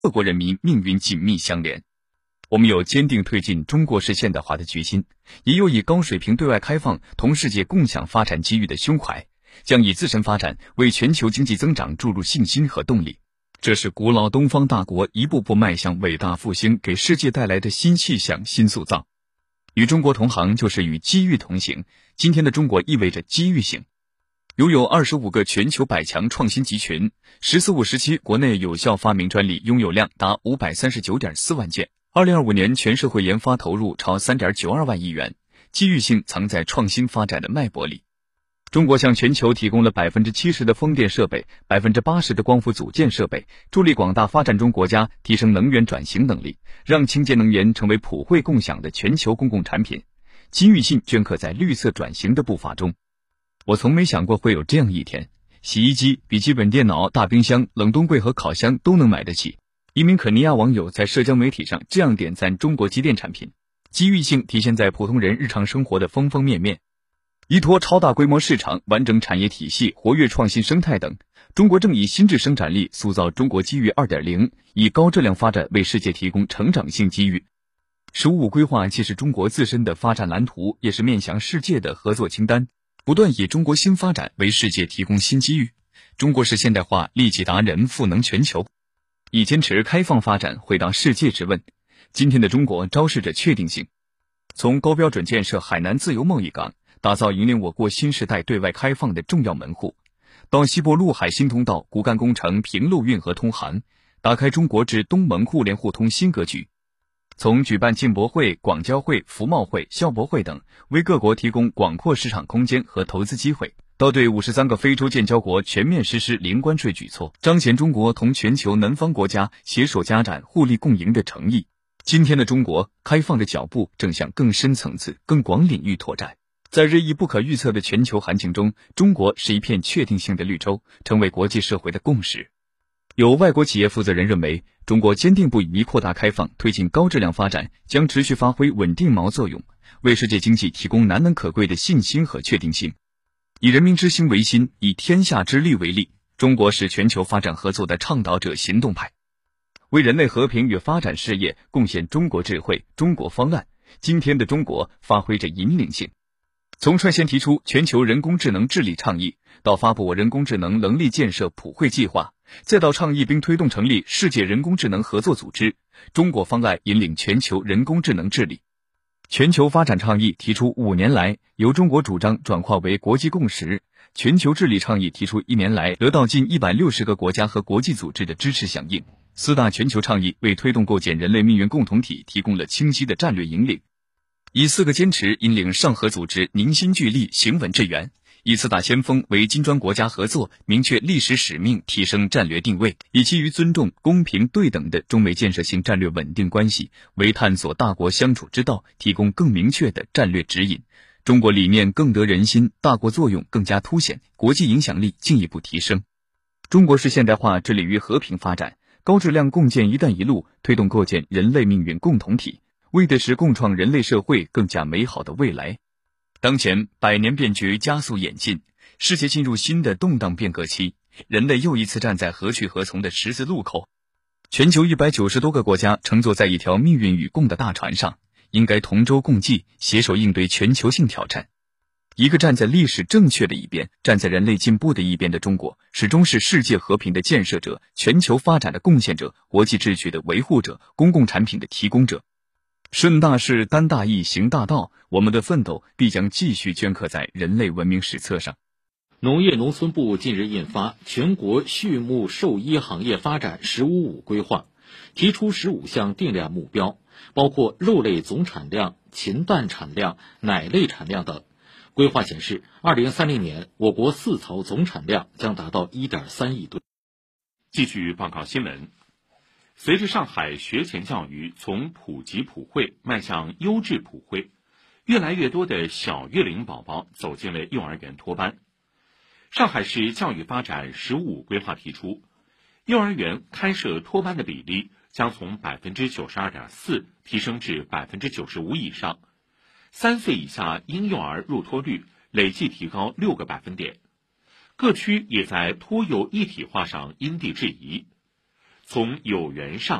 各国人民命运紧密相连。我们有坚定推进中国式现代化的决心，也有以高水平对外开放同世界共享发展机遇的胸怀，将以自身发展为全球经济增长注入信心和动力。这是古老东方大国一步步迈向伟大复兴给世界带来的新气象、新塑造。与中国同行就是与机遇同行，今天的中国意味着机遇性。拥有25个全球100强创新集群，“十四五”时期国内有效发明专利拥有量达539.4万件，2025年全社会研发投入超3.92万亿元，机遇性藏在创新发展的脉搏里。中国向全球提供了70%的风电设备，80%的光伏组件设备，助力广大发展中国家提升能源转型能力，让清洁能源成为普惠共享的全球公共产品。机遇性镌刻在绿色转型的步伐中。我从没想过会有这样一天，洗衣机、笔记本电脑、大冰箱、冷冻柜和烤箱都能买得起。一名肯尼亚网友在社交媒体上这样点赞中国机电产品：机遇性体现在普通人日常生活的方方面面。依托超大规模市场、完整产业体系、活跃创新生态等，中国正以新质生产力塑造中国机遇 2.0， 以高质量发展为世界提供成长性机遇。“15+5”规划既是中国自身的发展蓝图，也是面向世界的合作清单，不断以中国新发展为世界提供新机遇。中国式现代化利己达人，赋能全球，以坚持开放发展回答世界之问。今天的中国昭示着确定性，从高标准建设海南自由贸易港，打造引领我国新时代对外开放的重要门户，到西部陆海新通道骨干工程平陆运河通航，打开中国至东盟互联互通新格局。从举办进博会、广交会、服贸会、校博会等，为各国提供广阔市场空间和投资机会，到对53个非洲建交国全面实施零关税举措，彰显中国同全球南方国家携手加展、互利共赢的诚意。今天的中国开放的脚步正向更深层次、更广领域拓展。在日益不可预测的全球行情中，中国是一片确定性的绿洲，成为国际社会的共识。有外国企业负责人认为，中国坚定不移扩大开放，推进高质量发展，将持续发挥稳定锚作用，为世界经济提供难能可贵的信心和确定性。以人民之心为心，以天下之力为力，中国是全球发展合作的倡导者、行动派，为人类和平与发展事业贡献中国智慧、中国方案。今天的中国发挥着引领性。从率先提出全球人工智能治理倡议，到发布我人工智能能力建设普惠计划，再到倡议并推动成立世界人工智能合作组织，中国方案引领全球人工智能治理。全球发展倡议提出5年来，由中国主张转化为国际共识；全球治理倡议提出1年来，得到近160个国家和国际组织的支持响应。4大全球倡议为推动构建人类命运共同体提供了清晰的战略引领。以4个坚持引领上合组织凝心聚力、行稳致远，以4大先锋为金砖国家合作明确历史使命，提升战略定位，以基于尊重、公平、对等的中美建设性战略稳定关系为探索大国相处之道提供更明确的战略指引。中国理念更得人心，大国作用更加凸显，国际影响力进一步提升。中国式现代化致力于和平发展，高质量共建“一带一路”，推动构建人类命运共同体，为的是共创人类社会更加美好的未来。当前100年变局加速演进，世界进入新的动荡变革期，人类又一次站在何去何从的十字路口。全球190多个国家乘坐在一条命运与共的大船上，应该同舟共济，携手应对全球性挑战。一个站在历史正确的一边，站在人类进步的一边的中国，始终是世界和平的建设者、全球发展的贡献者、国际秩序的维护者、公共产品的提供者。顺大势、担大义、行大道，我们的奋斗必将继续镌刻在人类文明史册上。 农业农村部近日印发《全国畜牧兽医行业发展15+5规划》，提出15项定量目标，包括肉类总产量、禽蛋产量、奶类产量等。规划显示，2030年我国饲草总产量将达到1.3亿吨。 继续报告新闻。随着上海学前教育从普及普惠迈向优质普惠，越来越多的小月龄宝宝走进了幼儿园托班。上海市教育发展15+5规划提出，幼儿园开设托班的比例将从 92.4% 提升至 95% 以上，3岁以下婴幼儿入托率累计提高6个百分点。各区也在托幼一体化上因地制宜。 从有缘上